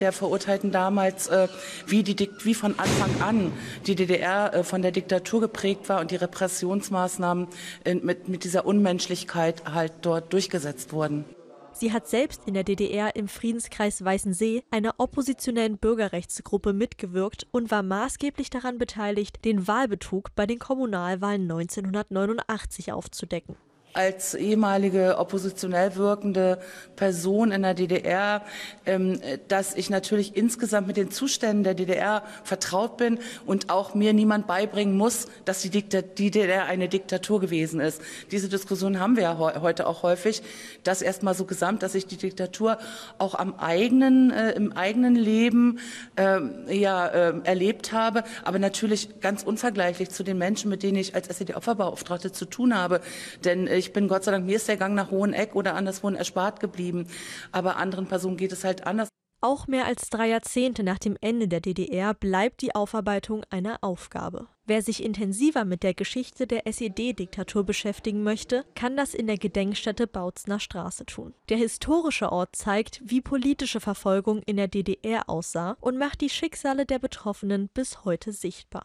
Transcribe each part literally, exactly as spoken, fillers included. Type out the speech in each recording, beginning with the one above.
Der Verurteilten damals, äh, wie, die, wie von Anfang an die D D R äh, von der Diktatur geprägt war und die Repressionsmaßnahmen äh, mit, mit dieser Unmenschlichkeit halt dort durchgesetzt wurden. Sie hat selbst in der D D R im Friedenskreis Weißensee, einer oppositionellen Bürgerrechtsgruppe, mitgewirkt und war maßgeblich daran beteiligt, den Wahlbetrug bei den Kommunalwahlen neunzehnhundertneunundachtzig aufzudecken. Als ehemalige oppositionell wirkende Person in der D D R, ähm, dass ich natürlich insgesamt mit den Zuständen der D D R vertraut bin und auch mir niemand beibringen muss, dass die, Dikta- die D D R eine Diktatur gewesen ist. Diese Diskussion haben wir ja he- heute auch häufig. Das erstmal so gesamt, dass ich die Diktatur auch am eigenen, äh, im eigenen Leben äh, ja, äh, erlebt habe, aber natürlich ganz unvergleichlich zu den Menschen, mit denen ich als S E D-Opferbeauftragte zu tun habe. Denn äh, Ich bin Gott sei Dank, mir ist der Gang nach Hoheneck oder anderswo erspart geblieben. Aber anderen Personen geht es halt anders. Auch mehr als drei Jahrzehnte nach dem Ende der D D R bleibt die Aufarbeitung eine Aufgabe. Wer sich intensiver mit der Geschichte der S E D-Diktatur beschäftigen möchte, kann das in der Gedenkstätte Bautzner Straße tun. Der historische Ort zeigt, wie politische Verfolgung in der D D R aussah und macht die Schicksale der Betroffenen bis heute sichtbar.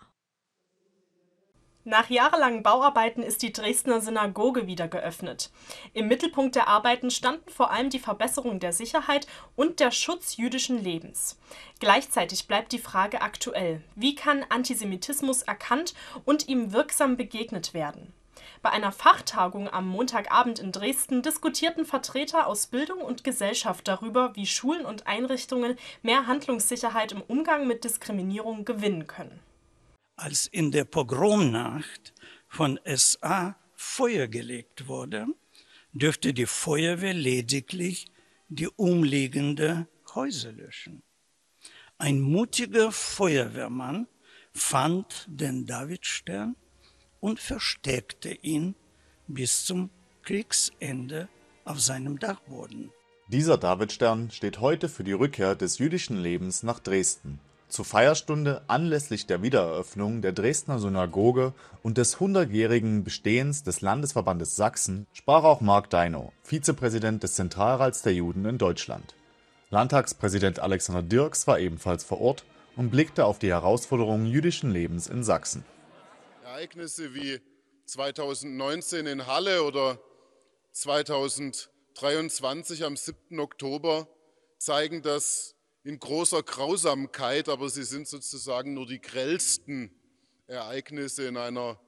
Nach jahrelangen Bauarbeiten ist die Dresdner Synagoge wieder geöffnet. Im Mittelpunkt der Arbeiten standen vor allem die Verbesserung der Sicherheit und der Schutz jüdischen Lebens. Gleichzeitig bleibt die Frage aktuell: Wie kann Antisemitismus erkannt und ihm wirksam begegnet werden? Bei einer Fachtagung am Montagabend in Dresden diskutierten Vertreter aus Bildung und Gesellschaft darüber, wie Schulen und Einrichtungen mehr Handlungssicherheit im Umgang mit Diskriminierung gewinnen können. Als in der Pogromnacht von S A Feuer gelegt wurde, dürfte die Feuerwehr lediglich die umliegenden Häuser löschen. Ein mutiger Feuerwehrmann fand den Davidstern und versteckte ihn bis zum Kriegsende auf seinem Dachboden. Dieser Davidstern steht heute für die Rückkehr des jüdischen Lebens nach Dresden. Zur Feierstunde anlässlich der Wiedereröffnung der Dresdner Synagoge und des hundertjährigen Bestehens des Landesverbandes Sachsen sprach auch Mark Deinow, Vizepräsident des Zentralrats der Juden in Deutschland. Landtagspräsident Alexander Dirks war ebenfalls vor Ort und blickte auf die Herausforderungen jüdischen Lebens in Sachsen. Ereignisse wie zweitausendneunzehn in Halle oder zweitausenddreiundzwanzig am siebten Oktober zeigen das in großer Grausamkeit, aber sie sind sozusagen nur die grellsten Ereignisse in einer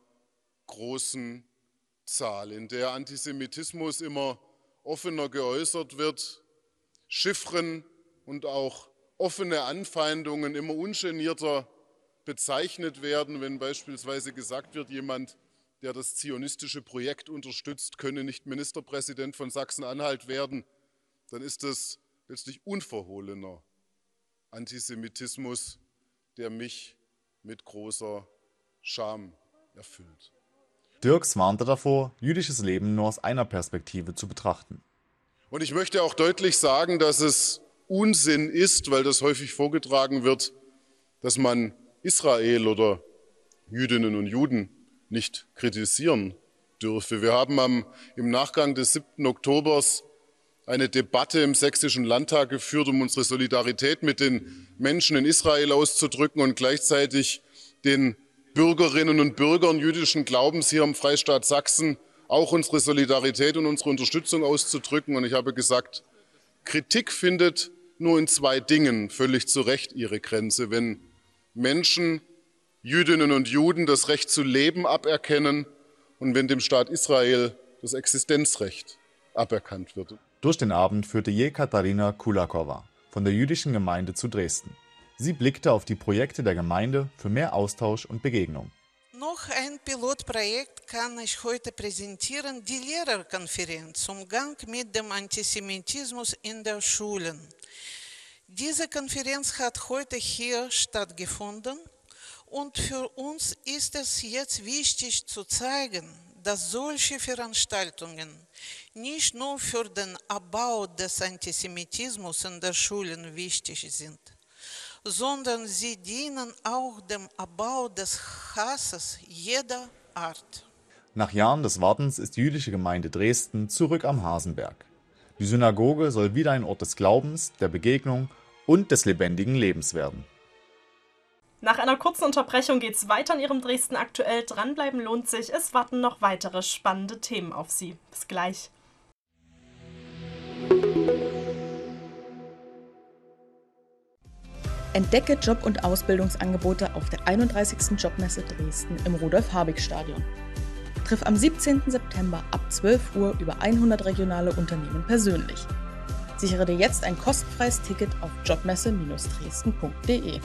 großen Zahl, in der Antisemitismus immer offener geäußert wird, Chiffren und auch offene Anfeindungen immer ungenierter bezeichnet werden, wenn beispielsweise gesagt wird, jemand, der das zionistische Projekt unterstützt, könne nicht Ministerpräsident von Sachsen-Anhalt werden, dann ist das letztlich unverhohlener Antisemitismus, der mich mit großer Scham erfüllt. Dirks warnte davor, jüdisches Leben nur aus einer Perspektive zu betrachten. Und ich möchte auch deutlich sagen, dass es Unsinn ist, weil das häufig vorgetragen wird, dass man Israel oder Jüdinnen und Juden nicht kritisieren dürfe. Wir haben am, im Nachgang des siebten Oktobers eine Debatte im Sächsischen Landtag geführt, um unsere Solidarität mit den Menschen in Israel auszudrücken und gleichzeitig den Bürgerinnen und Bürgern jüdischen Glaubens hier im Freistaat Sachsen auch unsere Solidarität und unsere Unterstützung auszudrücken. Und ich habe gesagt, Kritik findet nur in zwei Dingen völlig zu Recht ihre Grenze: Wenn Menschen, Jüdinnen und Juden, das Recht zu leben aberkennen und wenn dem Staat Israel das Existenzrecht aberkannt wird. Durch den Abend führte Jekaterina Kulakowa von der jüdischen Gemeinde zu Dresden. Sie blickte auf die Projekte der Gemeinde für mehr Austausch und Begegnung. Noch ein Pilotprojekt kann ich heute präsentieren, die Lehrerkonferenz Umgang mit dem Antisemitismus in den Schulen. Diese Konferenz hat heute hier stattgefunden und für uns ist es jetzt wichtig zu zeigen, dass solche Veranstaltungen nicht nur für den Abbau des Antisemitismus in den Schulen wichtig sind, sondern sie dienen auch dem Abbau des Hasses jeder Art. Nach Jahren des Wartens ist die jüdische Gemeinde Dresden zurück am Hasenberg. Die Synagoge soll wieder ein Ort des Glaubens, der Begegnung und des lebendigen Lebens werden. Nach einer kurzen Unterbrechung geht es weiter in Ihrem Dresden aktuell. Dranbleiben lohnt sich. Es warten noch weitere spannende Themen auf Sie. Bis gleich. Entdecke Job- und Ausbildungsangebote auf der einunddreißigsten Jobmesse Dresden im Rudolf-Habig-Stadion. Triff am siebzehnten September ab zwölf Uhr über hundert regionale Unternehmen persönlich. Sichere dir jetzt ein kostenfreies Ticket auf jobmesse Bindestrich dresden punkt de.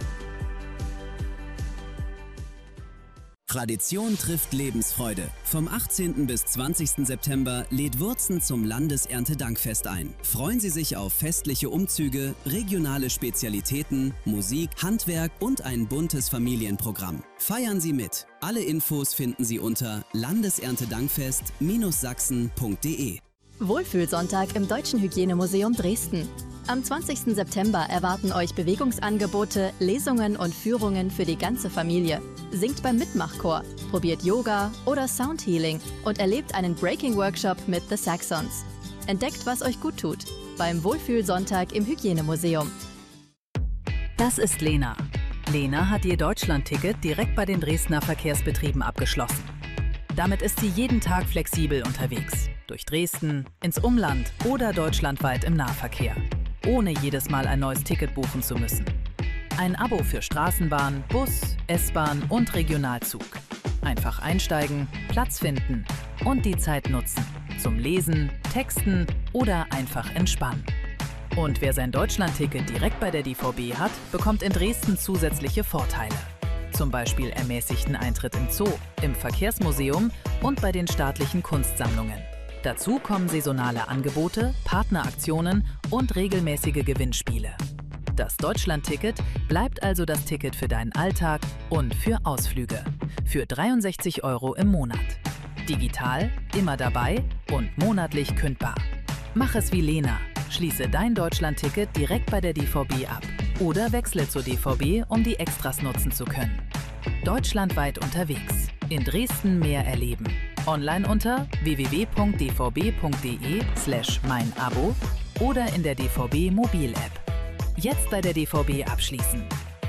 Tradition trifft Lebensfreude. Vom achtzehnten bis zwanzigsten September lädt Würzen zum Landeserntedankfest ein. Freuen Sie sich auf festliche Umzüge, regionale Spezialitäten, Musik, Handwerk und ein buntes Familienprogramm. Feiern Sie mit. Alle Infos finden Sie unter landeserntedankfest Bindestrich sachsen punkt de. Wohlfühlsonntag im Deutschen Hygienemuseum Dresden. Am zwanzigsten September erwarten euch Bewegungsangebote, Lesungen und Führungen für die ganze Familie. Singt beim Mitmachchor, probiert Yoga oder Soundhealing und erlebt einen Breaking-Workshop mit The Saxons. Entdeckt, was euch gut tut, beim Wohlfühlsonntag im Hygienemuseum. Das ist Lena. Lena hat ihr Deutschland-Ticket direkt bei den Dresdner Verkehrsbetrieben abgeschlossen. Damit ist sie jeden Tag flexibel unterwegs. Durch Dresden, ins Umland oder deutschlandweit im Nahverkehr. Ohne jedes Mal ein neues Ticket buchen zu müssen. Ein Abo für Straßenbahn, Bus, S-Bahn und Regionalzug. Einfach einsteigen, Platz finden und die Zeit nutzen. Zum Lesen, Texten oder einfach entspannen. Und wer sein Deutschland-Ticket direkt bei der D V B hat, bekommt in Dresden zusätzliche Vorteile. Zum Beispiel ermäßigten Eintritt im Zoo, im Verkehrsmuseum und bei den staatlichen Kunstsammlungen. Dazu kommen saisonale Angebote, Partneraktionen und regelmäßige Gewinnspiele. Das Deutschland-Ticket bleibt also das Ticket für deinen Alltag und für Ausflüge. Für dreiundsechzig Euro im Monat. Digital, immer dabei und monatlich kündbar. Mach es wie Lena. Schließe dein Deutschland-Ticket direkt bei der D V B ab. Oder wechsle zur D V B, um die Extras nutzen zu können. Deutschlandweit unterwegs. In Dresden mehr erleben. Online unter w w w punkt d v b punkt de slash mein Abo oder in der D V B Mobil-App. Jetzt bei der D V B abschließen.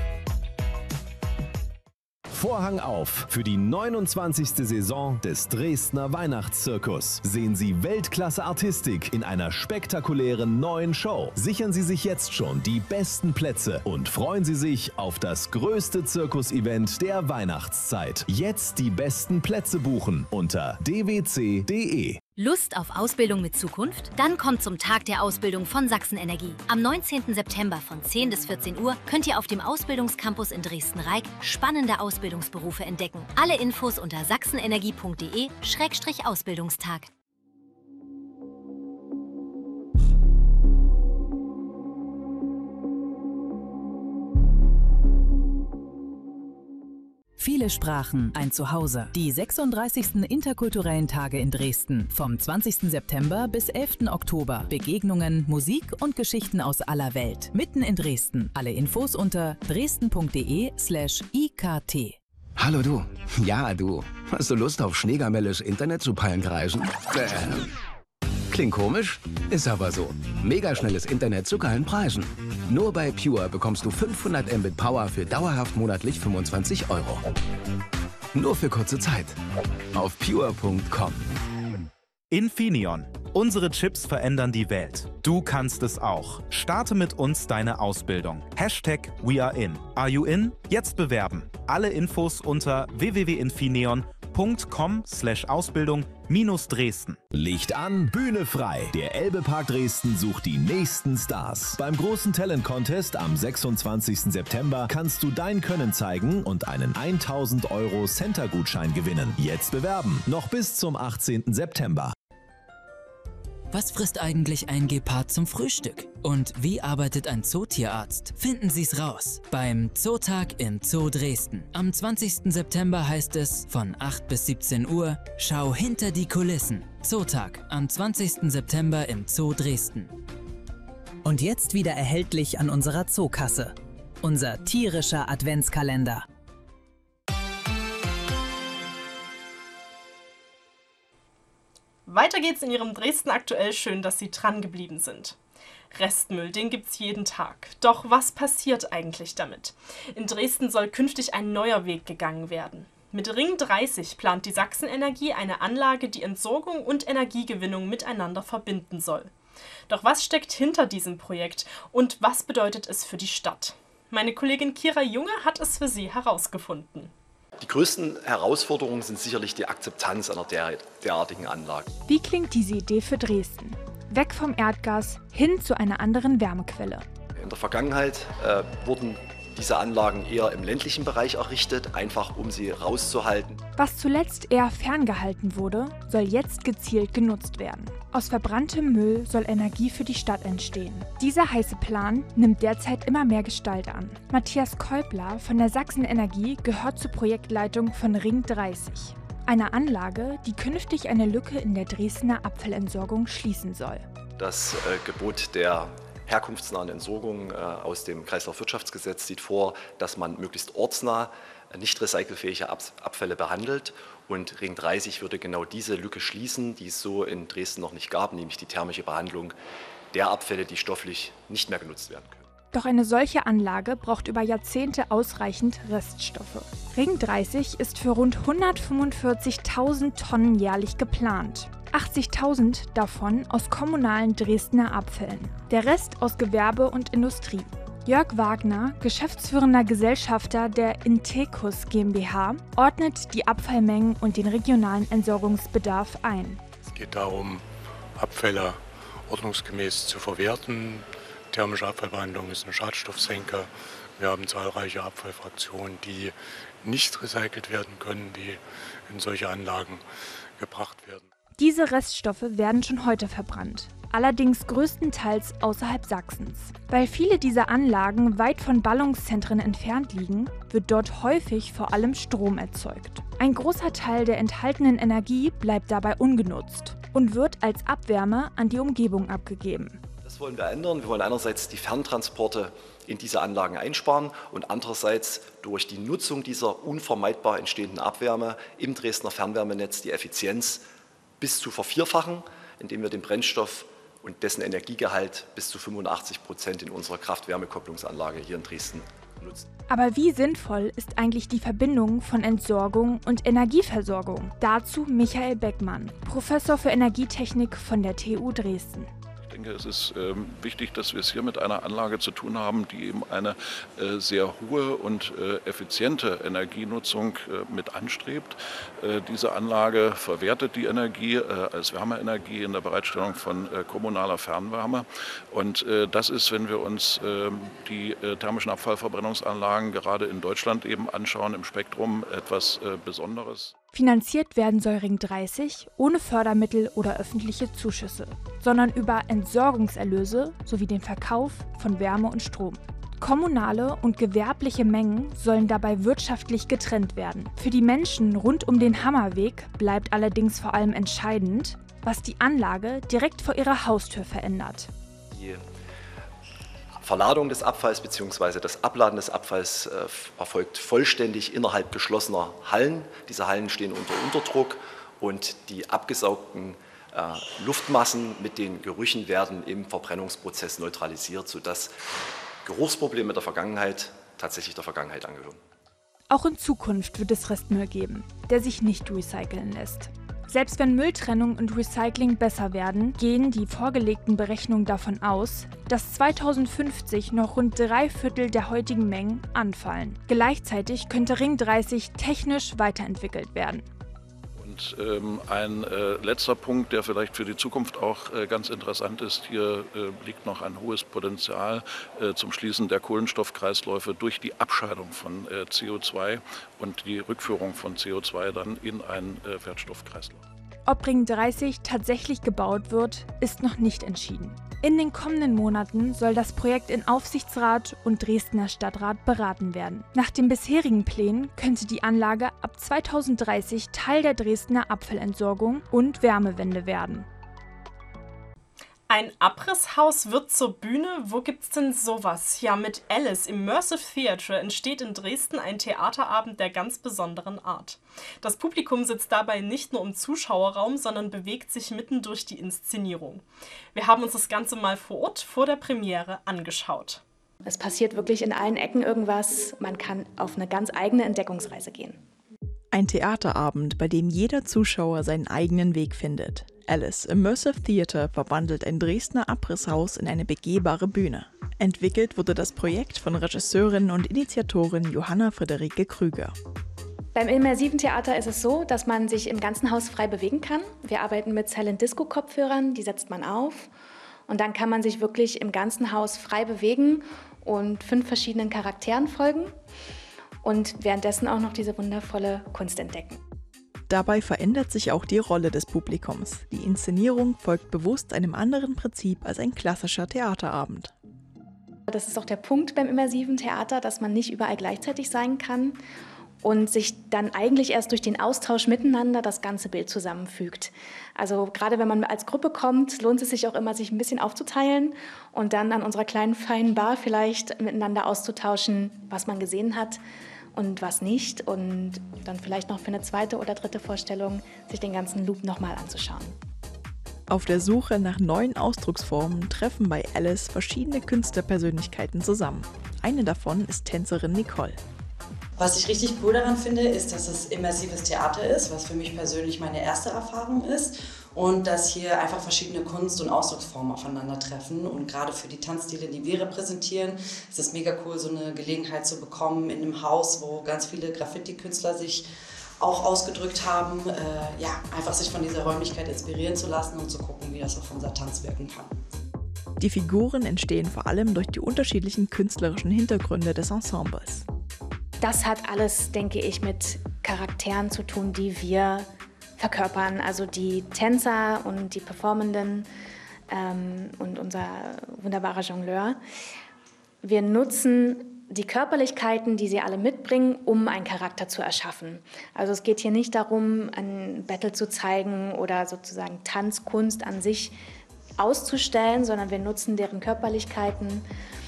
Vorhang auf für die neunundzwanzigste Saison des Dresdner Weihnachtszirkus. Sehen Sie Weltklasse-Artistik in einer spektakulären neuen Show. Sichern Sie sich jetzt schon die besten Plätze und freuen Sie sich auf das größte Zirkus-Event der Weihnachtszeit. Jetzt die besten Plätze buchen unter d w c punkt de. Lust auf Ausbildung mit Zukunft? Dann kommt zum Tag der Ausbildung von Sachsen Energie. Am neunzehnten September von zehn bis vierzehn Uhr könnt ihr auf dem Ausbildungscampus in Dresden-Reik spannende Ausbildungsberufe entdecken. Alle Infos unter sachsenenergie punkt de Schrägstrich Ausbildungstag. Viele Sprachen, ein Zuhause. Die sechsunddreißigsten Interkulturellen Tage in Dresden. Vom zwanzigsten September bis elften Oktober. Begegnungen, Musik und Geschichten aus aller Welt. Mitten in Dresden. Alle Infos unter dresden punkt de slash i k t. Hallo du. Ja, du. Hast du Lust auf schneegamelles Internet zu Palmkreisen? Äh. Klingt komisch? Ist aber so. Mega schnelles Internet zu geilen Preisen. Nur bei Pure bekommst du fünfhundert Mbit Power für dauerhaft monatlich fünfundzwanzig Euro. Nur für kurze Zeit. Auf pure punkt com. Infineon. Unsere Chips verändern die Welt. Du kannst es auch. Starte mit uns deine Ausbildung. Hashtag WeAreIn. Are you in? Jetzt bewerben. Alle Infos unter w w w punkt infineon punkt com slash Ausbildung minus Dresden. Licht an, Bühne frei. Der Elbe-Park Dresden sucht die nächsten Stars. Beim großen Talent-Contest am sechsundzwanzigsten September kannst du dein Können zeigen und einen tausend Euro Center-Gutschein gewinnen. Jetzt bewerben. Noch bis zum achtzehnten September. Was frisst eigentlich ein Gepard zum Frühstück? Und wie arbeitet ein Zootierarzt? Finden Sie's raus beim Zootag im Zoo Dresden. Am zwanzigsten September heißt es von acht bis siebzehn Uhr, schau hinter die Kulissen. Zootag am zwanzigsten September im Zoo Dresden. Und jetzt wieder erhältlich an unserer Zookasse. Unser tierischer Adventskalender. Weiter geht's in Ihrem Dresden aktuell. Schön, dass Sie dran geblieben sind. Restmüll, den gibt's jeden Tag. Doch was passiert eigentlich damit? In Dresden soll künftig ein neuer Weg gegangen werden. Mit Ring dreißig plant die Sachsenenergie eine Anlage, die Entsorgung und Energiegewinnung miteinander verbinden soll. Doch was steckt hinter diesem Projekt und was bedeutet es für die Stadt? Meine Kollegin Kira Junge hat es für Sie herausgefunden. Die größten Herausforderungen sind sicherlich die Akzeptanz einer der, derartigen Anlagen. Wie klingt diese Idee für Dresden? Weg vom Erdgas hin zu einer anderen Wärmequelle. In der Vergangenheit äh, wurden diese Anlagen eher im ländlichen Bereich errichtet, einfach um sie rauszuhalten. Was zuletzt eher ferngehalten wurde, soll jetzt gezielt genutzt werden. Aus verbranntem Müll soll Energie für die Stadt entstehen. Dieser heiße Plan nimmt derzeit immer mehr Gestalt an. Matthias Keubler von der Sachsenenergie gehört zur Projektleitung von Ring dreißig. Eine Anlage, die künftig eine Lücke in der Dresdner Abfallentsorgung schließen soll. Das äh, Gebot der herkunftsnahen Entsorgung äh, aus dem Kreislaufwirtschaftsgesetz sieht vor, dass man möglichst ortsnah äh, nicht recycelfähige Ab Abfälle behandelt. Und Ring dreißig würde genau diese Lücke schließen, die es so in Dresden noch nicht gab, nämlich die thermische Behandlung der Abfälle, die stofflich nicht mehr genutzt werden können. Doch eine solche Anlage braucht über Jahrzehnte ausreichend Reststoffe. Ring dreißig ist für rund hundertfünfundvierzigtausend Tonnen jährlich geplant. achtzigtausend davon aus kommunalen Dresdner Abfällen. Der Rest aus Gewerbe und Industrie. Jörg Wagner, geschäftsführender Gesellschafter der Intecus GmbH, ordnet die Abfallmengen und den regionalen Entsorgungsbedarf ein. Es geht darum, Abfälle ordnungsgemäß zu verwerten. Thermische Abfallbehandlung ist ein Schadstoffsenker. Wir haben zahlreiche Abfallfraktionen, die nicht recycelt werden können, die in solche Anlagen gebracht werden. Diese Reststoffe werden schon heute verbrannt, allerdings größtenteils außerhalb Sachsens. Weil viele dieser Anlagen weit von Ballungszentren entfernt liegen, wird dort häufig vor allem Strom erzeugt. Ein großer Teil der enthaltenen Energie bleibt dabei ungenutzt und wird als Abwärme an die Umgebung abgegeben. Das wollen wir ändern. Wir wollen einerseits die Ferntransporte in diese Anlagen einsparen und andererseits durch die Nutzung dieser unvermeidbar entstehenden Abwärme im Dresdner Fernwärmenetz die Effizienz bis zu vervierfachen, indem wir den Brennstoff und dessen Energiegehalt bis zu fünfundachtzig Prozent in unserer Kraft-Wärme-Kopplungsanlage hier in Dresden nutzen. Aber wie sinnvoll ist eigentlich die Verbindung von Entsorgung und Energieversorgung? Dazu Michael Beckmann, Professor für Energietechnik von der T U Dresden. Ich denke, es ist ähm, wichtig, dass wir es hier mit einer Anlage zu tun haben, die eben eine äh, sehr hohe und äh, effiziente Energienutzung äh, mit anstrebt. Äh, diese Anlage verwertet die Energie äh, als Wärmeenergie in der Bereitstellung von äh, kommunaler Fernwärme. Und äh, das ist, wenn wir uns äh, die äh, thermischen Abfallverbrennungsanlagen gerade in Deutschland eben anschauen, im Spektrum etwas äh, Besonderes. Finanziert werden soll Ring dreißig ohne Fördermittel oder öffentliche Zuschüsse, sondern über Entsorgungserlöse sowie den Verkauf von Wärme und Strom. Kommunale und gewerbliche Mengen sollen dabei wirtschaftlich getrennt werden. Für die Menschen rund um den Hammerweg bleibt allerdings vor allem entscheidend, was die Anlage direkt vor ihrer Haustür verändert. Die Verladung des Abfalls bzw. das Abladen des Abfalls äh, erfolgt vollständig innerhalb geschlossener Hallen. Diese Hallen stehen unter Unterdruck und die abgesaugten äh, Luftmassen mit den Gerüchen werden im Verbrennungsprozess neutralisiert, sodass Geruchsprobleme der Vergangenheit tatsächlich der Vergangenheit angehören. Auch in Zukunft wird es Restmüll geben, der sich nicht recyceln lässt. Selbst wenn Mülltrennung und Recycling besser werden, gehen die vorgelegten Berechnungen davon aus, dass zweitausendfünfzig noch rund drei Viertel der heutigen Mengen anfallen. Gleichzeitig könnte Ring dreißig technisch weiterentwickelt werden. Und ähm, ein äh, letzter Punkt, der vielleicht für die Zukunft auch äh, ganz interessant ist, hier äh, liegt noch ein hohes Potenzial äh, zum Schließen der Kohlenstoffkreisläufe durch die Abscheidung von äh, C O zwei und die Rückführung von C O zwei dann in einen äh, Wertstoffkreislauf. Ob Ring dreißig tatsächlich gebaut wird, ist noch nicht entschieden. In den kommenden Monaten soll das Projekt in Aufsichtsrat und Dresdner Stadtrat beraten werden. Nach den bisherigen Plänen könnte die Anlage ab zweitausenddreißig Teil der Dresdner Abfallentsorgung und Wärmewende werden. Ein Abrisshaus wird zur Bühne? Wo gibt's denn sowas? Ja, mit Alice Immersive Theatre entsteht in Dresden ein Theaterabend der ganz besonderen Art. Das Publikum sitzt dabei nicht nur im Zuschauerraum, sondern bewegt sich mitten durch die Inszenierung. Wir haben uns das Ganze mal vor Ort vor der Premiere angeschaut. Es passiert wirklich in allen Ecken irgendwas. Man kann auf eine ganz eigene Entdeckungsreise gehen. Ein Theaterabend, bei dem jeder Zuschauer seinen eigenen Weg findet. Alice Immersive Theatre verwandelt ein Dresdner Abrisshaus in eine begehbare Bühne. Entwickelt wurde das Projekt von Regisseurin und Initiatorin Johanna Friederike Krüger. Beim immersiven Theater ist es so, dass man sich im ganzen Haus frei bewegen kann. Wir arbeiten mit Silent Disco Kopfhörern, die setzt man auf. Und dann kann man sich wirklich im ganzen Haus frei bewegen und fünf verschiedenen Charakteren folgen. Und währenddessen auch noch diese wundervolle Kunst entdecken. Dabei verändert sich auch die Rolle des Publikums. Die Inszenierung folgt bewusst einem anderen Prinzip als ein klassischer Theaterabend. Das ist auch der Punkt beim immersiven Theater, dass man nicht überall gleichzeitig sein kann und sich dann eigentlich erst durch den Austausch miteinander das ganze Bild zusammenfügt. Also gerade wenn man als Gruppe kommt, lohnt es sich auch immer, sich ein bisschen aufzuteilen und dann an unserer kleinen feinen Bar vielleicht miteinander auszutauschen, was man gesehen hat und was nicht, und dann vielleicht noch für eine zweite oder dritte Vorstellung sich den ganzen Loop nochmal anzuschauen. Auf der Suche nach neuen Ausdrucksformen treffen bei Alice verschiedene Künstlerpersönlichkeiten zusammen. Eine davon ist Tänzerin Nicole. Was ich richtig cool daran finde, ist, dass es immersives Theater ist, was für mich persönlich meine erste Erfahrung ist, und dass hier einfach verschiedene Kunst- und Ausdrucksformen aufeinandertreffen. Und gerade für die Tanzstile, die wir repräsentieren, ist es mega cool, so eine Gelegenheit zu bekommen in einem Haus, wo ganz viele Graffiti-Künstler sich auch ausgedrückt haben, äh, ja, einfach sich von dieser Räumlichkeit inspirieren zu lassen und zu gucken, wie das auf unser Tanz wirken kann. Die Figuren entstehen vor allem durch die unterschiedlichen künstlerischen Hintergründe des Ensembles. Das hat alles, denke ich, mit Charakteren zu tun, die wir verkörpern. Also die Tänzer und die Performenden ähm, und unser wunderbarer Jongleur. Wir nutzen die Körperlichkeiten, die sie alle mitbringen, um einen Charakter zu erschaffen. Also es geht hier nicht darum, ein Battle zu zeigen oder sozusagen Tanzkunst an sich auszustellen, sondern wir nutzen deren Körperlichkeiten,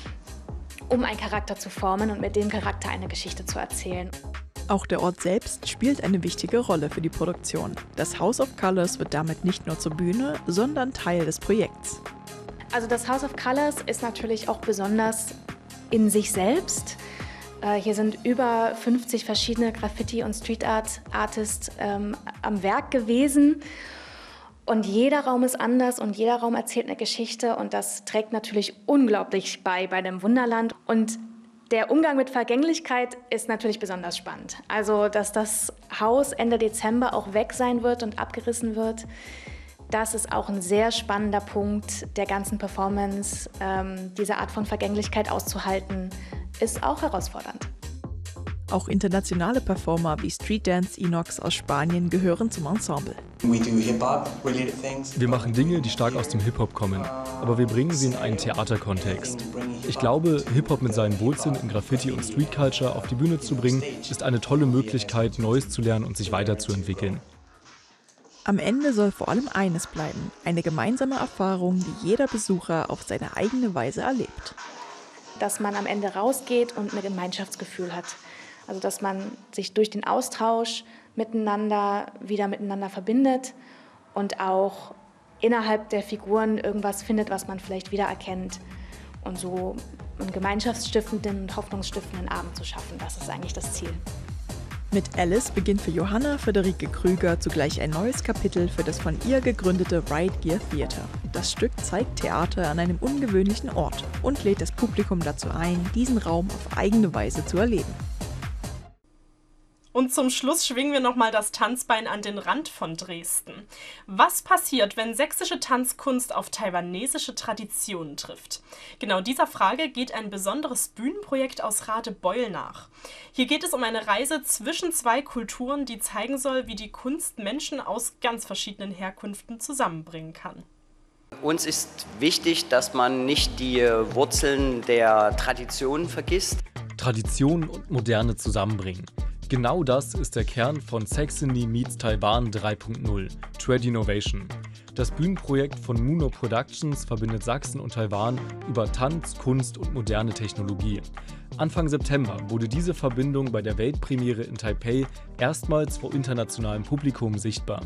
um einen Charakter zu formen und mit dem Charakter eine Geschichte zu erzählen. Auch der Ort selbst spielt eine wichtige Rolle für die Produktion. Das House of Colors wird damit nicht nur zur Bühne, sondern Teil des Projekts. Also das House of Colors ist natürlich auch besonders in sich selbst. Äh, hier sind über fünfzig verschiedene Graffiti- und Street-Art-Artists ähm, am Werk gewesen. Und jeder Raum ist anders und jeder Raum erzählt eine Geschichte, und das trägt natürlich unglaublich bei bei dem Wunderland. Und der Umgang mit Vergänglichkeit ist natürlich besonders spannend. Also, dass das Haus Ende Dezember auch weg sein wird und abgerissen wird, das ist auch ein sehr spannender Punkt der ganzen Performance. Ähm, diese Art von Vergänglichkeit auszuhalten, ist auch herausfordernd. Auch internationale Performer wie Street Dance Inox aus Spanien gehören zum Ensemble. Wir machen Dinge, die stark aus dem Hip-Hop kommen, aber wir bringen sie in einen Theaterkontext. Ich glaube, Hip-Hop mit seinen Wurzeln in Graffiti und Street Culture auf die Bühne zu bringen, ist eine tolle Möglichkeit, Neues zu lernen und sich weiterzuentwickeln. Am Ende soll vor allem eines bleiben: eine gemeinsame Erfahrung, die jeder Besucher auf seine eigene Weise erlebt. Dass man am Ende rausgeht und ein Gemeinschaftsgefühl hat. Also dass man sich durch den Austausch miteinander wieder miteinander verbindet und auch innerhalb der Figuren irgendwas findet, was man vielleicht wiedererkennt, und so einen gemeinschaftsstiftenden und hoffnungsstiftenden Abend zu schaffen. Das ist eigentlich das Ziel. Mit Alice beginnt für Johanna Friederike Krüger zugleich ein neues Kapitel für das von ihr gegründete Right Gear Theater. Das Stück zeigt Theater an einem ungewöhnlichen Ort und lädt das Publikum dazu ein, diesen Raum auf eigene Weise zu erleben. Und zum Schluss schwingen wir nochmal das Tanzbein an den Rand von Dresden. Was passiert, wenn sächsische Tanzkunst auf taiwanesische Traditionen trifft? Genau dieser Frage geht ein besonderes Bühnenprojekt aus Radebeul nach. Hier geht es um eine Reise zwischen zwei Kulturen, die zeigen soll, wie die Kunst Menschen aus ganz verschiedenen Herkünften zusammenbringen kann. Uns ist wichtig, dass man nicht die Wurzeln der Traditionen vergisst. Tradition und Moderne zusammenbringen. Genau das ist der Kern von Saxony Meets Taiwan drei Punkt null, Trad Innovation. Das Bühnenprojekt von Muno Productions verbindet Sachsen und Taiwan über Tanz, Kunst und moderne Technologie. Anfang September wurde diese Verbindung bei der Weltpremiere in Taipei erstmals vor internationalem Publikum sichtbar.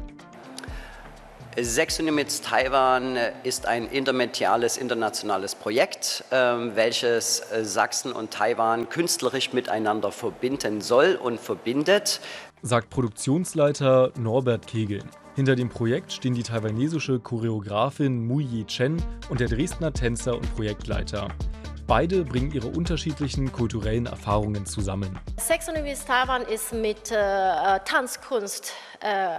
Sechs Unimits Taiwan ist ein intermediales internationales Projekt, äh, welches Sachsen und Taiwan künstlerisch miteinander verbinden soll und verbindet, sagt Produktionsleiter Norbert Kegel. Hinter dem Projekt stehen die taiwanesische Choreografin Mu Yi Chen und der Dresdner Tänzer und Projektleiter. Beide bringen ihre unterschiedlichen kulturellen Erfahrungen zusammen. Sechs Unimits Taiwan ist mit äh, Tanzkunst äh,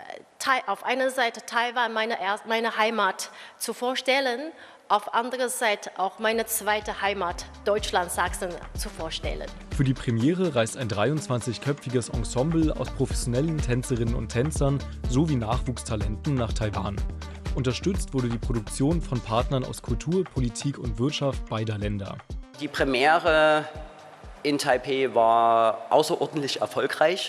auf einer Seite Taiwan, meine, meine Heimat, zu vorstellen, auf anderer Seite auch meine zweite Heimat, Deutschland, Sachsen, zu vorstellen. Für die Premiere reist ein dreiundzwanzigköpfiges Ensemble aus professionellen Tänzerinnen und Tänzern sowie Nachwuchstalenten nach Taiwan. Unterstützt wurde die Produktion von Partnern aus Kultur, Politik und Wirtschaft beider Länder. Die Premiere in Taipei war außerordentlich erfolgreich.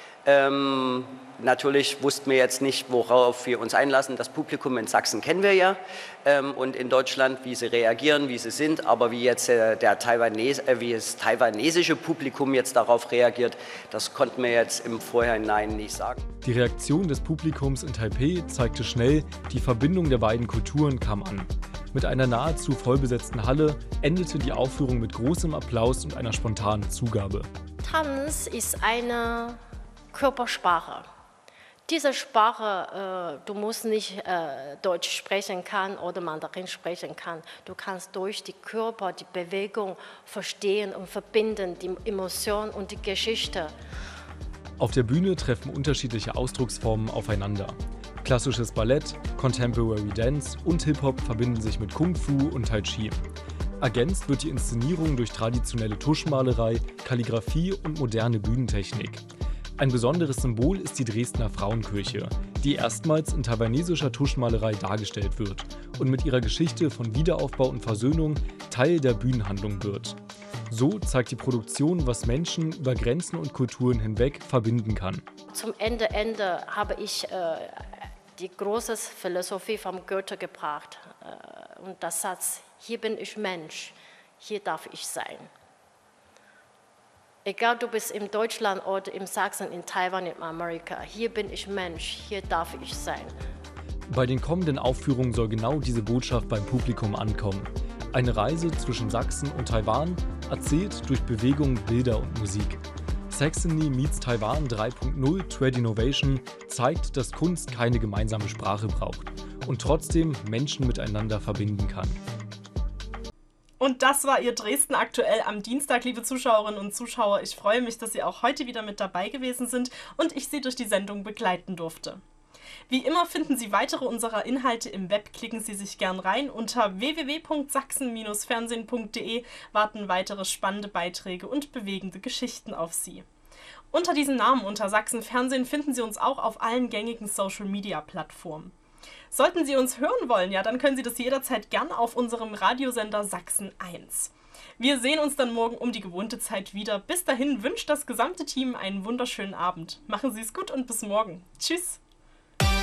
Ähm, natürlich wussten wir jetzt nicht, worauf wir uns einlassen. Das Publikum in Sachsen kennen wir ja ähm, und in Deutschland, wie sie reagieren, wie sie sind. Aber wie jetzt äh, der Taiwanes äh, wie das taiwanesische Publikum jetzt darauf reagiert, das konnten wir jetzt im Vorhinein nicht sagen. Die Reaktion des Publikums in Taipei zeigte schnell, die Verbindung der beiden Kulturen kam an. Mit einer nahezu vollbesetzten Halle endete die Aufführung mit großem Applaus und einer spontanen Zugabe. Tanz ist eine Körpersprache. Diese Sprache, äh, du musst nicht äh, Deutsch sprechen kann oder Mandarin sprechen kann. Du kannst durch die Körper, die Bewegung verstehen und verbinden, die Emotion und die Geschichte. Auf der Bühne treffen unterschiedliche Ausdrucksformen aufeinander. Klassisches Ballett, Contemporary Dance und Hip-Hop verbinden sich mit Kung Fu und Tai Chi. Ergänzt wird die Inszenierung durch traditionelle Tuschmalerei, Kalligraphie und moderne Bühnentechnik. Ein besonderes Symbol ist die Dresdner Frauenkirche, die erstmals in taiwanesischer Tuschmalerei dargestellt wird und mit ihrer Geschichte von Wiederaufbau und Versöhnung Teil der Bühnenhandlung wird. So zeigt die Produktion, was Menschen über Grenzen und Kulturen hinweg verbinden kann. Zum Ende, Ende habe ich äh, die große Philosophie vom Goethe gebracht äh, und das Satz: Hier bin ich Mensch, hier darf ich sein. Egal, du bist in Deutschland oder in Sachsen, in Taiwan, in Amerika, hier bin ich Mensch, hier darf ich sein. Bei den kommenden Aufführungen soll genau diese Botschaft beim Publikum ankommen. Eine Reise zwischen Sachsen und Taiwan, erzählt durch Bewegung, Bilder und Musik. Saxony meets Taiwan drei Punkt null Trade Innovation zeigt, dass Kunst keine gemeinsame Sprache braucht und trotzdem Menschen miteinander verbinden kann. Und das war Ihr Dresden aktuell am Dienstag, liebe Zuschauerinnen und Zuschauer. Ich freue mich, dass Sie auch heute wieder mit dabei gewesen sind und ich Sie durch die Sendung begleiten durfte. Wie immer finden Sie weitere unserer Inhalte im Web. Klicken Sie sich gern rein. Unter w w w punkt sachsen Bindestrich fernsehen punkt de warten weitere spannende Beiträge und bewegende Geschichten auf Sie. Unter diesem Namen, unter Sachsen Fernsehen, finden Sie uns auch auf allen gängigen Social-Media-Plattformen. Sollten Sie uns hören wollen, ja, dann können Sie das jederzeit gern auf unserem Radiosender Sachsen eins. Wir sehen uns dann morgen um die gewohnte Zeit wieder. Bis dahin wünscht das gesamte Team einen wunderschönen Abend. Machen Sie es gut und bis morgen. Tschüss!